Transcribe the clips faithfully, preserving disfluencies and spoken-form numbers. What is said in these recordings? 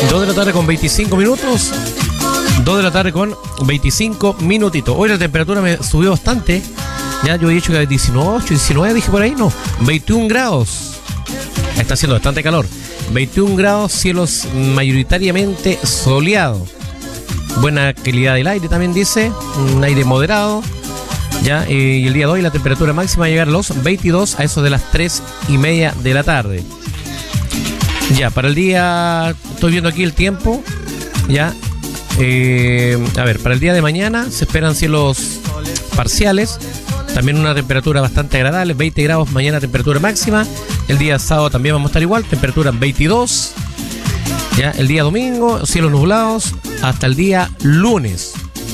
dos de la tarde con veinticinco minutos. dos de la tarde con veinticinco minutitos. Hoy la temperatura me subió bastante. Ya yo he dicho que dieciocho, diecinueve, dije por ahí, no. veintiún grados. Está haciendo bastante calor. veintiún grados, cielos mayoritariamente soleados. Buena calidad del aire también dice. Un aire moderado. Ya, eh, y el día de hoy la temperatura máxima va a llegar a los veintidós a eso de las tres y media de la tarde. Ya, para el día, estoy viendo aquí el tiempo. Ya, eh, a ver, para el día de mañana se esperan cielos parciales. También una temperatura bastante agradable, veinte grados mañana temperatura máxima. El día sábado también vamos a estar igual, temperatura veintidós. Ya, el día domingo, cielos nublados hasta el día lunes.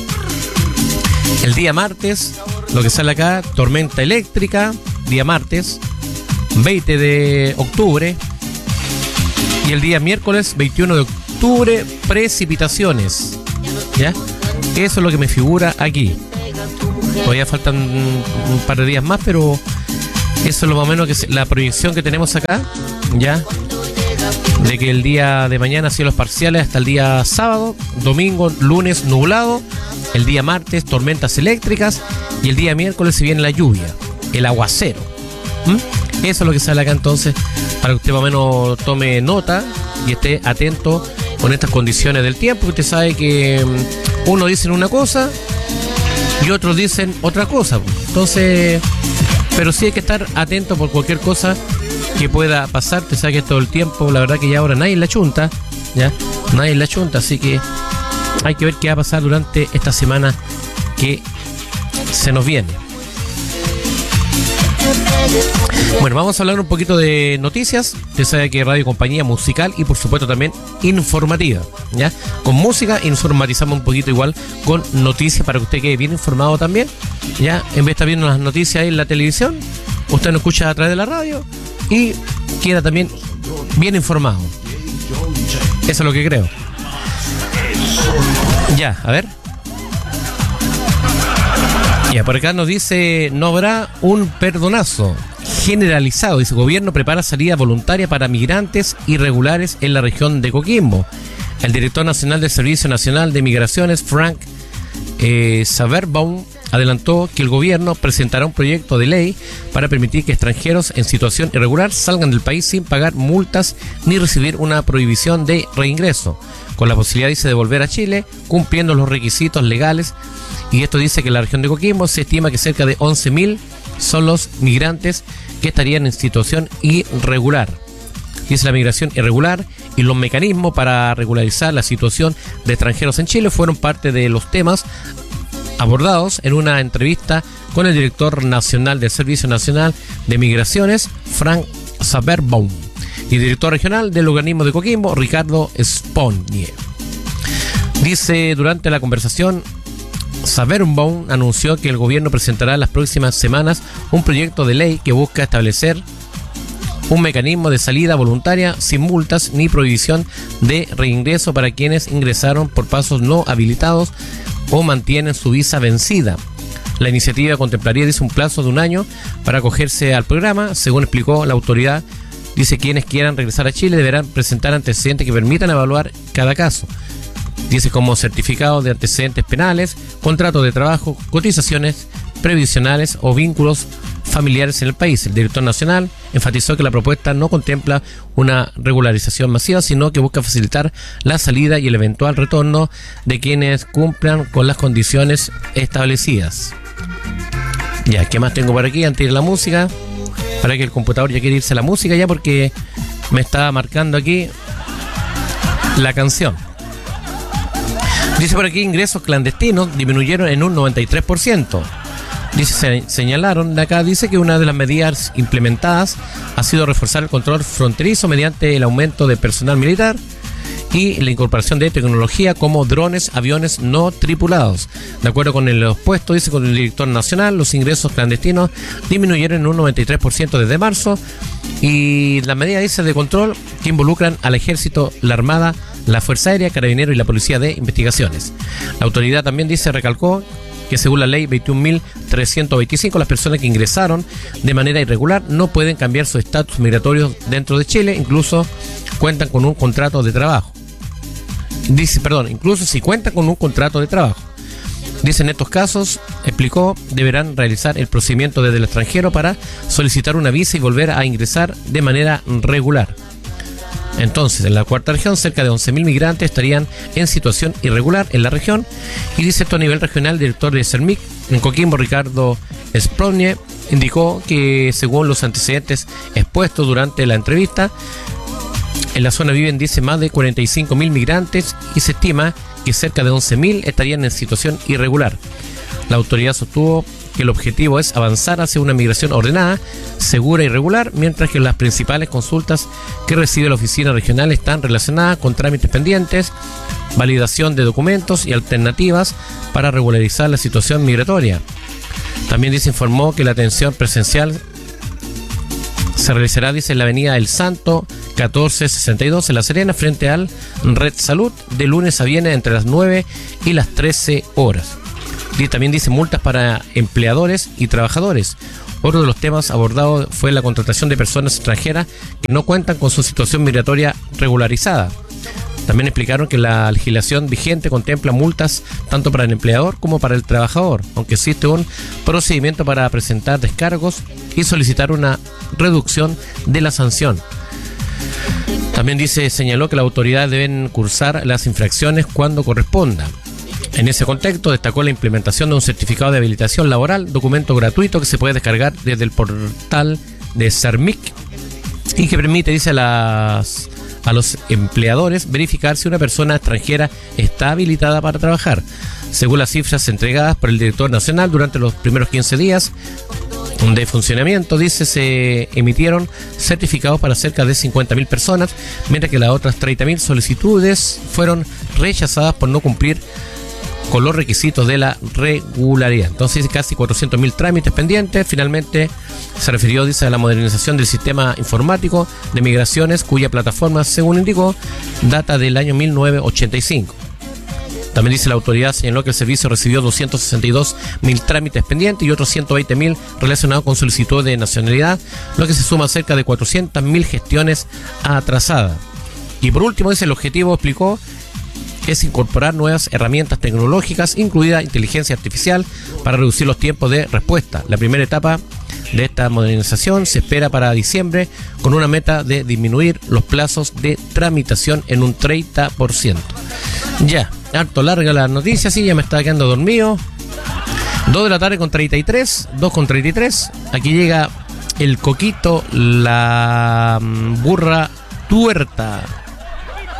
El día martes, lo que sale acá, tormenta eléctrica, día martes, veinte de octubre. Y el día miércoles, veintiuno de octubre, precipitaciones. ¿Ya? Eso es lo que me figura aquí. Todavía faltan un par de días más, pero eso es lo más o menos que es la proyección que tenemos acá. ¿Ya? De que el día de mañana cielos parciales hasta el día sábado, domingo, lunes nublado, el día martes tormentas eléctricas y el día miércoles se viene la lluvia, el aguacero. ¿Mm? Eso es lo que sale acá entonces, para que usted más o menos tome nota y esté atento con estas condiciones del tiempo. Usted sabe que unos dicen una cosa y otros dicen otra cosa. Entonces, pero sí hay que estar atento por cualquier cosa que pueda pasar. Te sabe que todo el tiempo, la verdad que ya ahora nadie la chunta, ya, nadie la chunta, así que hay que ver qué va a pasar durante esta semana que se nos viene. Bueno, vamos a hablar un poquito de noticias. Usted sabe que radio compañía musical y por supuesto también informativa, ¿ya? Con música informatizamos un poquito igual con noticias para que usted quede bien informado también, ¿ya? En vez de estar viendo las noticias ahí en la televisión, usted nos escucha a través de la radio y queda también bien informado. Eso es lo que creo. Ya, a ver. Ya, por acá nos dice, no habrá un perdonazo generalizado. Dice, gobierno prepara salida voluntaria para migrantes irregulares en la región de Coquimbo. El director nacional del Servicio Nacional de Migraciones, Frank eh, Saberbaum, adelantó que el gobierno presentará un proyecto de ley para permitir que extranjeros en situación irregular salgan del país sin pagar multas ni recibir una prohibición de reingreso, con la posibilidad, dice, de volver a Chile cumpliendo los requisitos legales. Y esto dice que en la región de Coquimbo se estima que cerca de once mil son los migrantes que estarían en situación irregular. Dice, la migración irregular y los mecanismos para regularizar la situación de extranjeros en Chile fueron parte de los temas abordados en una entrevista con el director nacional del Servicio Nacional de Migraciones, Frank Saberbaum, y director regional del organismo de Coquimbo, Ricardo Sponier. Dice, durante la conversación, Saberbaum anunció que el gobierno presentará en las próximas semanas un proyecto de ley que busca establecer un mecanismo de salida voluntaria sin multas ni prohibición de reingreso para quienes ingresaron por pasos no habilitados o mantienen su visa vencida. La iniciativa contemplaría, dice, un plazo de un año para acogerse al programa. Según explicó la autoridad, dice, quienes quieran regresar a Chile deberán presentar antecedentes que permitan evaluar cada caso. Dice, como certificado de antecedentes penales, contrato de trabajo, cotizaciones previsionales o vínculos familiares en el país. El director nacional enfatizó que la propuesta no contempla una regularización masiva, sino que busca facilitar la salida y el eventual retorno de quienes cumplan con las condiciones establecidas. Ya, ¿qué más tengo por aquí antes de ir a la música? Para que el computador ya quiere irse a la música ya, porque me está marcando aquí la canción. Dice por aquí, ingresos clandestinos disminuyeron en un noventa y tres por ciento. Dice, se señalaron de acá, dice que una de las medidas implementadas ha sido reforzar el control fronterizo mediante el aumento de personal militar y la incorporación de tecnología como drones, aviones no tripulados. De acuerdo con el expuesto, dice, con el director nacional, los ingresos clandestinos disminuyeron en un noventa y tres por ciento desde marzo, y las medidas, dice, de control que involucran al ejército, la armada, la fuerza aérea, carabineros y la policía de investigaciones. La autoridad también, dice, recalcó que según la ley veintiún mil trescientos veinticinco, las personas que ingresaron de manera irregular no pueden cambiar su estatus migratorio dentro de Chile, incluso cuentan con un contrato de trabajo. Dice, perdón, incluso si cuentan con un contrato de trabajo. Dice, en estos casos, explicó, deberán realizar el procedimiento desde el extranjero para solicitar una visa y volver a ingresar de manera regular. Entonces, en la cuarta región, cerca de once mil migrantes estarían en situación irregular en la región. Y dice esto a nivel regional, el director de CERMIC en Coquimbo, Ricardo Esprogne, indicó que según los antecedentes expuestos durante la entrevista, en la zona viven, dice, más de cuarenta y cinco mil migrantes y se estima que cerca de once mil estarían en situación irregular. La autoridad sostuvo que el objetivo es avanzar hacia una migración ordenada, segura y regular, mientras que las principales consultas que recibe la oficina regional están relacionadas con trámites pendientes, validación de documentos y alternativas para regularizar la situación migratoria. También dice, informó que la atención presencial se realizará, dice, en la avenida El Santo catorce sesenta y dos en La Serena, frente al Red Salud, de lunes a viernes entre las nueve y las trece horas. Y también dice multas para empleadores y trabajadores. Otro de los temas abordados fue la contratación de personas extranjeras que no cuentan con su situación migratoria regularizada. También explicaron que la legislación vigente contempla multas tanto para el empleador como para el trabajador, aunque existe un procedimiento para presentar descargos y solicitar una reducción de la sanción. También dice, señaló que las autoridades deben cursar las infracciones cuando corresponda. En ese contexto, destacó la implementación de un certificado de habilitación laboral, documento gratuito que se puede descargar desde el portal de CERMIC y que permite, dice, a, las, a los empleadores verificar si una persona extranjera está habilitada para trabajar. Según las cifras entregadas por el director nacional durante los primeros quince días de funcionamiento, dice, se emitieron certificados para cerca de cincuenta mil personas, mientras que las otras treinta mil solicitudes fueron rechazadas por no cumplir con los requisitos de la regularidad. Entonces, casi cuatrocientos mil trámites pendientes. Finalmente se refirió, dice, a la modernización del sistema informático de migraciones, cuya plataforma, según indicó, data del año mil novecientos ochenta y cinco. También dice, la autoridad señaló que el servicio recibió doscientos sesenta y dos mil trámites pendientes y otros ciento veinte mil relacionados con solicitud de nacionalidad, lo que se suma a cerca de cuatrocientas mil gestiones atrasadas. Y por último, dice, el objetivo, explicó, es incorporar nuevas herramientas tecnológicas, incluida inteligencia artificial, para reducir los tiempos de respuesta. La primera etapa de esta modernización se espera para diciembre, con una meta de disminuir los plazos de tramitación en un treinta por ciento. Ya, harto larga la noticia, sí, ya me estaba quedando dormido. dos de la tarde con treinta y tres, dos con treinta y tres. Aquí llega el coquito, la burra tuerta.